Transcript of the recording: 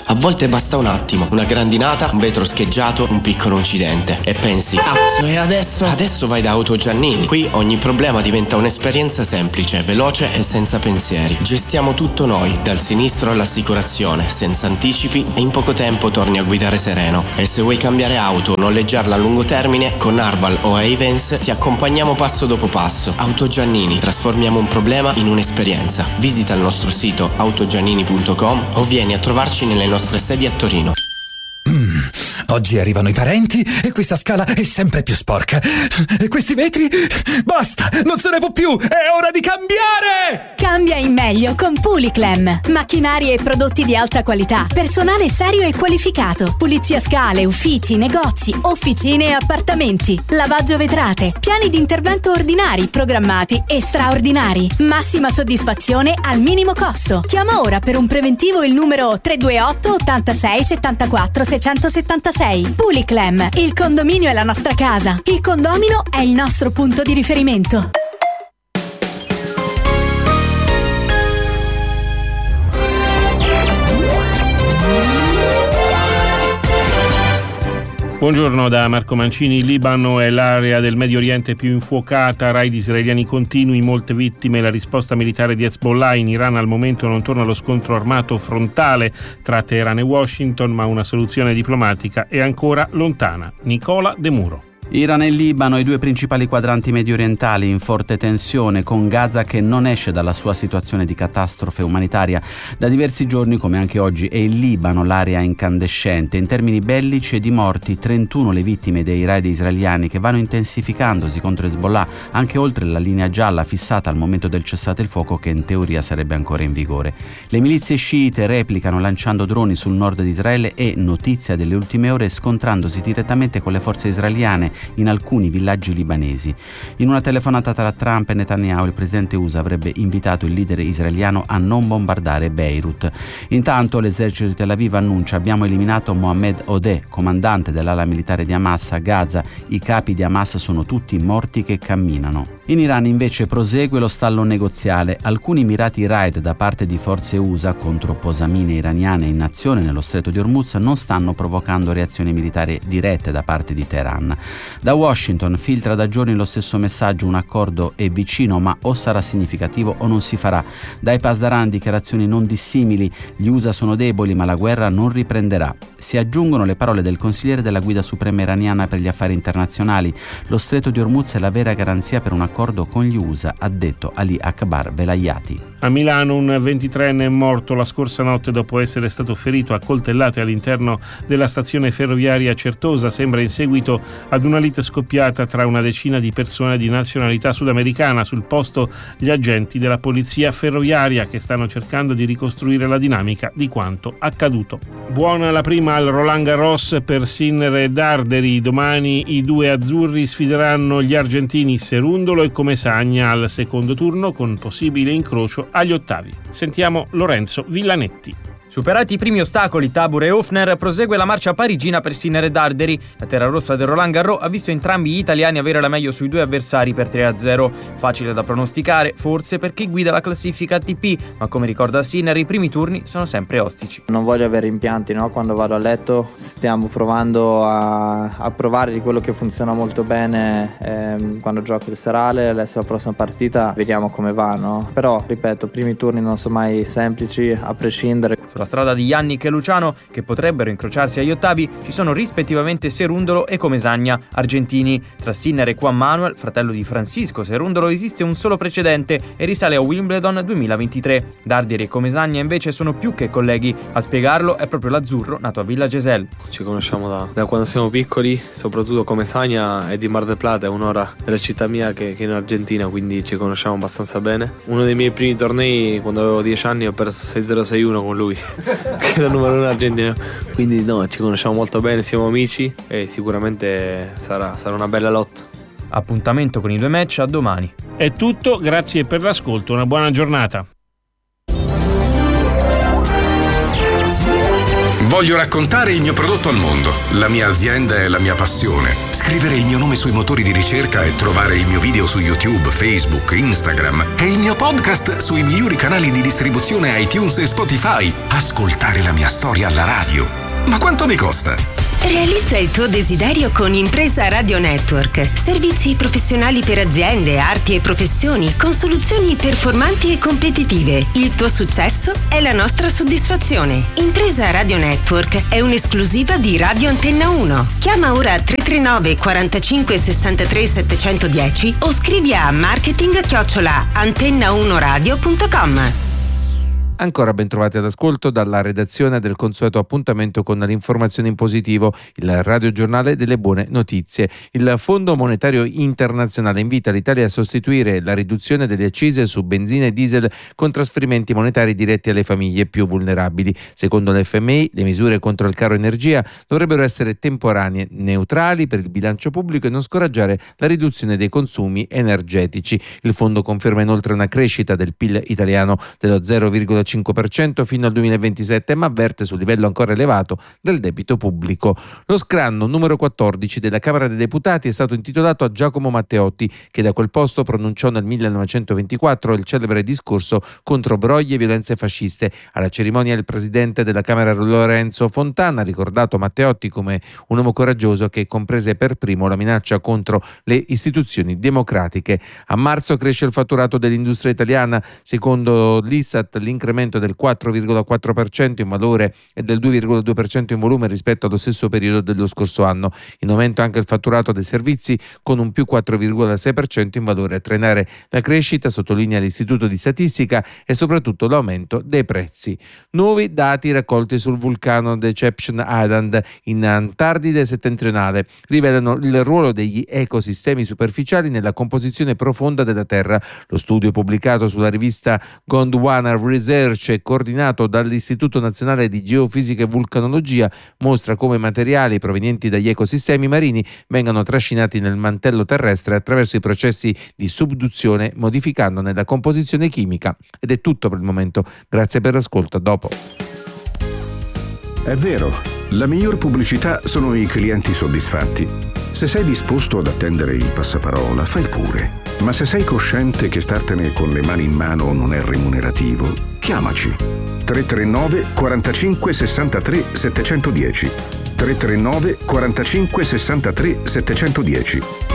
A volte basta un attimo, una grandinata, un vetro scheggiato, un piccolo incidente e pensi: cazzo, e adesso? Adesso vai da Auto Giannini. Qui ogni problema diventa un'esperienza semplice, veloce e senza pensieri. Gestiamo tutto noi, dal sinistro all'assicurazione, senza anticipi, e in poco tempo torni a guidare sereno. E se vuoi cambiare auto o noleggiarla a lungo termine, con Arval o Ayvens ti accompagniamo passo dopo passo. Auto Giannini, trasformiamo un problema in un'esperienza. Visita il nostro sito autogiannini.com o vieni a trovarci nelle nostre sedi a Torino. Oggi arrivano i parenti e questa scala è sempre più sporca. E questi vetri? Basta, non se ne può più, è ora di cambiare! Cambia in meglio con Puliclem. Macchinari e prodotti di alta qualità, personale serio e qualificato, pulizia scale, uffici, negozi, officine e appartamenti, lavaggio vetrate, piani di intervento ordinari, programmati e straordinari. Massima soddisfazione al minimo costo. Chiama ora per un preventivo il numero 328 86 74 676. Puliclem, il condominio è la nostra casa, il condomino è il nostro punto di riferimento. Buongiorno da Marco Mancini. Il Libano è l'area del Medio Oriente più infuocata, raid israeliani continui, molte vittime. La risposta militare di Hezbollah. In Iran al momento non torna lo scontro armato frontale tra Teheran e Washington, ma una soluzione diplomatica è ancora lontana. Nicola De Muro. Iran e Libano, i due principali quadranti mediorientali in forte tensione, con Gaza che non esce dalla sua situazione di catastrofe umanitaria da diversi giorni, come anche oggi, e il Libano l'area incandescente. In termini bellici e di morti, 31 le vittime dei raid israeliani che vanno intensificandosi contro Hezbollah anche oltre la linea gialla fissata al momento del cessate il fuoco, che in teoria sarebbe ancora in vigore. Le milizie sciite replicano lanciando droni sul nord di Israele e, notizia delle ultime ore, scontrandosi direttamente con le forze israeliane in alcuni villaggi libanesi. In una telefonata tra Trump e Netanyahu, il presidente USA avrebbe invitato il leader israeliano a non bombardare Beirut. Intanto l'esercito di Tel Aviv annuncia: abbiamo eliminato Mohammed Odeh, comandante dell'ala militare di Hamas a Gaza. I capi di Hamas sono tutti morti che camminano. In Iran invece prosegue lo stallo negoziale. Alcuni mirati raid da parte di forze USA contro posamine iraniane in azione nello stretto di Hormuz non stanno provocando reazioni militari dirette da parte di Teheran. Da Washington filtra da giorni lo stesso messaggio: un accordo è vicino, ma o sarà significativo o non si farà. Dai Pasdaran dichiarazioni non dissimili: gli USA sono deboli ma la guerra non riprenderà. Si aggiungono le parole del consigliere della guida suprema iraniana per gli affari internazionali: lo stretto di Hormuz è la vera garanzia per un accordo con gli USA, ha detto Ali Akbar Velayati. A Milano un 23enne è morto la scorsa notte dopo essere stato ferito a coltellate all'interno della stazione ferroviaria Certosa, sembra in seguito ad una lite scoppiata tra una decina di persone di nazionalità sudamericana. Sul posto gli agenti della polizia ferroviaria, che stanno cercando di ricostruire la dinamica di quanto accaduto. Buona la prima al Roland Garros per Sinner e Darderi. Domani i due azzurri sfideranno gli argentini Cerundolo e Comesaña al secondo turno, con possibile incrocio agli ottavi. Sentiamo Lorenzo Villanetti. Superati i primi ostacoli, Tabor e Hofner, prosegue la marcia parigina per Sinner e Darderi. La terra rossa del Roland Garros ha visto entrambi gli italiani avere la meglio sui due avversari per 3-0. Facile da pronosticare, forse per chi guida la classifica ATP, ma come ricorda Sinner, i primi turni sono sempre ostici. Non voglio avere rimpianti, no? Quando vado a letto stiamo provando a provare di quello che funziona molto bene quando gioco il serale. Adesso la prossima partita vediamo come va, no? Però, ripeto, primi turni non sono mai semplici, a prescindere. Sulla strada di Yannick e Luciano, che potrebbero incrociarsi agli ottavi, ci sono rispettivamente Cerundolo e Comesaña, argentini. Tra Sinner e Juan Manuel, fratello di Francisco Cerundolo, esiste un solo precedente e risale a Wimbledon 2023. Darderi e Comesaña invece sono più che colleghi. A spiegarlo è proprio l'azzurro nato a Villa Gesell. Ci conosciamo da quando siamo piccoli, soprattutto Comesaña è di Mar del Plata, è un'ora della città mia che è in Argentina, quindi ci conosciamo abbastanza bene. Uno dei miei primi tornei, quando avevo 10 anni, ho perso 6-0-6-1 con lui che era il numero 1 argentino, quindi no, ci conosciamo molto bene, siamo amici e sicuramente sarà una bella lotta. Appuntamento con i due match a domani. È tutto, grazie per l'ascolto, una buona giornata. Voglio raccontare il mio prodotto al mondo. La mia azienda è la mia passione. Scrivere il mio nome sui motori di ricerca e trovare il mio video su YouTube, Facebook, Instagram e il mio podcast sui migliori canali di distribuzione iTunes e Spotify. Ascoltare la mia storia alla radio. Ma quanto mi costa? Realizza il tuo desiderio con Impresa Radio Network. Servizi professionali per aziende, arti e professioni con soluzioni performanti e competitive. Il tuo successo è la nostra soddisfazione. Impresa Radio Network è un'esclusiva di Radio Antenna 1. Chiama ora 339 45 63 710 o scrivi a marketing@antenna1radio.com. Ancora ben trovati all'ascolto dalla redazione del consueto appuntamento con l'informazione in positivo, il radiogiornale delle buone notizie. Il Fondo Monetario Internazionale invita l'Italia a sostituire la riduzione delle accise su benzina e diesel con trasferimenti monetari diretti alle famiglie più vulnerabili. Secondo l'FMI, le misure contro il caro energia dovrebbero essere temporanee, neutrali per il bilancio pubblico e non scoraggiare la riduzione dei consumi energetici. Il fondo conferma inoltre una crescita del PIL italiano dello 0,5% fino al 2027, ma avverte sul livello ancora elevato del debito pubblico. Lo scranno numero 14 della Camera dei Deputati è stato intitolato a Giacomo Matteotti, che da quel posto pronunciò nel 1924 il celebre discorso contro brogli e violenze fasciste. Alla cerimonia il presidente della Camera Lorenzo Fontana ha ricordato Matteotti come un uomo coraggioso che comprese per primo la minaccia contro le istituzioni democratiche. A marzo cresce il fatturato dell'industria italiana. Secondo l'Istat l'incremento del 4,4% in valore e del 2,2% in volume rispetto allo stesso periodo dello scorso anno. In aumento anche il fatturato dei servizi con un più 4,6% in valore. A trainare la crescita, sottolinea l'Istituto di Statistica, e soprattutto l'aumento dei prezzi. Nuovi dati raccolti sul vulcano Deception Island in Antartide settentrionale rivelano il ruolo degli ecosistemi superficiali nella composizione profonda della Terra. Lo studio pubblicato sulla rivista Gondwana Research e coordinato dall'Istituto Nazionale di Geofisica e Vulcanologia mostra come materiali provenienti dagli ecosistemi marini vengano trascinati nel mantello terrestre attraverso i processi di subduzione, modificandone la composizione chimica. Ed è tutto per il momento. Grazie per l'ascolto. A dopo. È vero, la miglior pubblicità sono i clienti soddisfatti. Se sei disposto ad attendere il passaparola, fai pure. Ma se sei cosciente che startene con le mani in mano non è remunerativo, chiamaci. 339 45 63 710. 339 45 63 710.